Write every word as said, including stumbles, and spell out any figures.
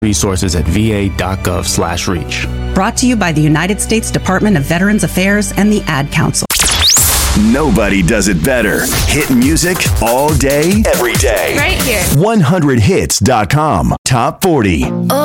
Resources at va.gov slash reach. Brought to you by the United States Department of Veterans Affairs and the Ad Council. Nobody does it better. Hit music all day, every day. Right here. one hundred hits dot com. Top forty.